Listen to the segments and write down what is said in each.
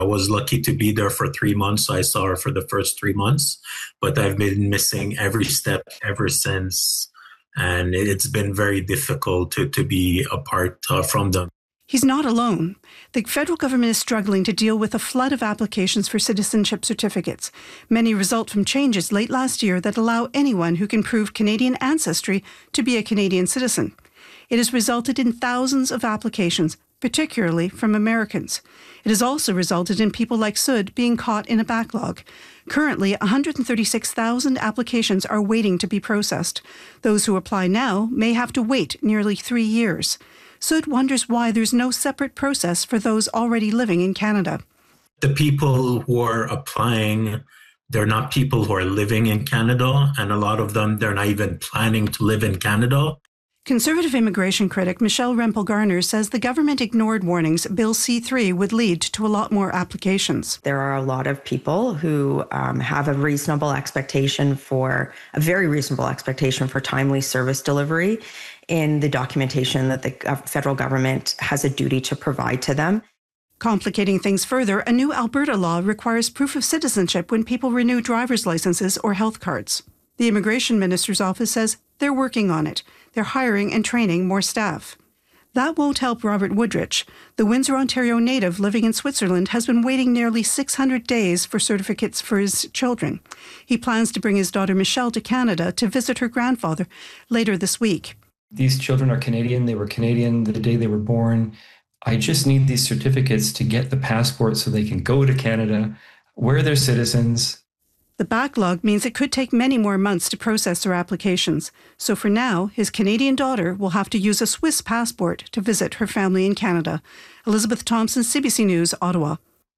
I was lucky to be there for 3 months. So I saw her for the first 3 months, but I've been missing every step ever since. And it's been very difficult to be apart from them. He's not alone. The federal government is struggling to deal with a flood of applications for citizenship certificates. Many result from changes late last year that allow anyone who can prove Canadian ancestry to be a Canadian citizen. It has resulted in thousands of applications, particularly from Americans. It has also resulted in people like Sud being caught in a backlog. Currently, 136,000 applications are waiting to be processed. Those who apply now may have to wait nearly 3 years. Sud wonders why there's no separate process for those already living in Canada. The people who are applying, they're not people who are living in Canada, and a lot of them, they're not even planning to live in Canada. Conservative immigration critic Michelle Rempel-Garner says the government ignored warnings Bill C-3 would lead to a lot more applications. There are a lot of people who have a very reasonable expectation for timely service delivery in the documentation that the federal government has a duty to provide to them. Complicating things further, a new Alberta law requires proof of citizenship when people renew driver's licenses or health cards. The Immigration Minister's office says they're working on it. They're hiring and training more staff. That won't help Robert Woodrich. The Windsor, Ontario native living in Switzerland has been waiting nearly 600 days for certificates for his children. He plans to bring his daughter Michelle to Canada to visit her grandfather later this week. These children are Canadian. They were Canadian the day they were born. I just need these certificates to get the passport so they can go to Canada, where they're citizens. The backlog means it could take many more months to process their applications. So for now, his Canadian daughter will have to use a Swiss passport to visit her family in Canada. Elizabeth Thompson, CBC News, Ottawa.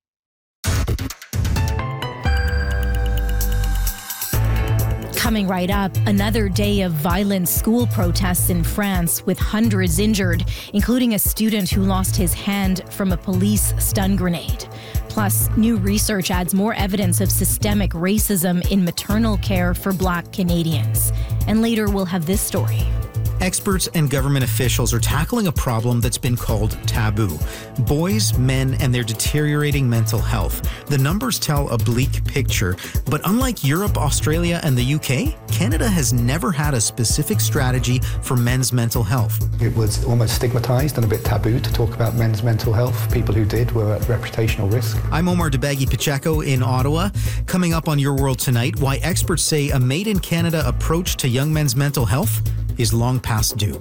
Coming right up, another day of violent school protests in France with hundreds injured, including a student who lost his hand from a police stun grenade. Plus, new research adds more evidence of systemic racism in maternal care for Black Canadians. And later, we'll have this story. Experts and government officials are tackling a problem that's been called taboo. Boys, men, and their deteriorating mental health. The numbers tell a bleak picture, but unlike Europe, Australia, and the UK, Canada has never had a specific strategy for men's mental health. It was almost stigmatized and a bit taboo to talk about men's mental health. People who did were at reputational risk. I'm Omar Debagi-Pacheco in Ottawa. Coming up on Your World Tonight, why experts say a Made in Canada approach to young men's mental health is long past due.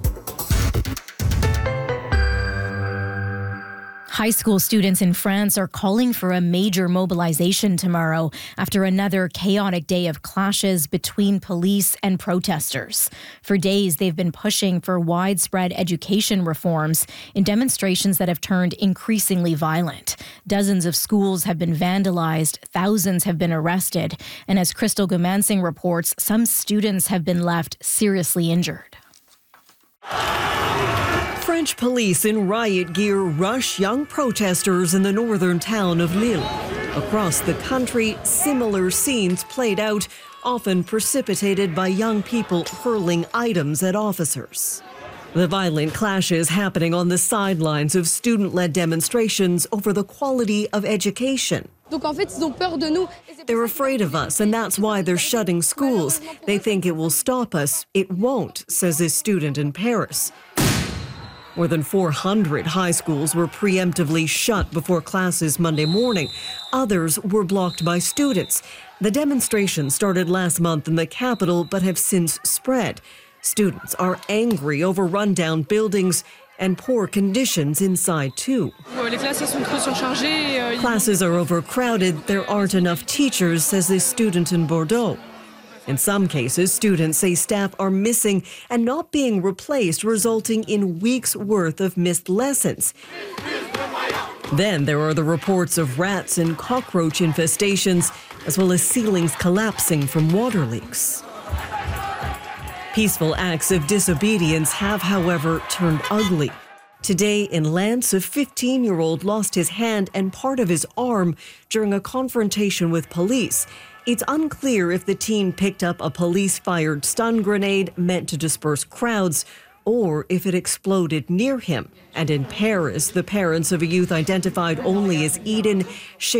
High school students in France are calling for a major mobilization tomorrow after another chaotic day of clashes between police and protesters. For days, they've been pushing for widespread education reforms in demonstrations that have turned increasingly violent. Dozens of schools have been vandalized, thousands have been arrested, and as Crystal Gumansing reports, some students have been left seriously injured. French police in riot gear rush young protesters in the northern town of Lille. Across the country, similar scenes played out, often precipitated by young people hurling items at officers. The violent clashes happening on the sidelines of student-led demonstrations over the quality of education. They're afraid of us, and that's why they're shutting schools. They think it will stop us. It won't, says this student in Paris. More than 400 high schools were preemptively shut before classes Monday morning. Others were blocked by students. The demonstrations started last month in the capital but have since spread. Students are angry over rundown buildings and poor conditions inside too. Classes are overcrowded. There aren't enough teachers, says this student in Bordeaux. In some cases, students say staff are missing and not being replaced, resulting in weeks' worth of missed lessons. Then there are the reports of rats and cockroach infestations, as well as ceilings collapsing from water leaks. Peaceful acts of disobedience have, however, turned ugly. Today in Lens, a 15-year-old lost his hand and part of his arm during a confrontation with police. It's unclear if the teen picked up a police-fired stun grenade meant to disperse crowds or if it exploded near him. And in Paris, the parents of a youth identified only as Eden shared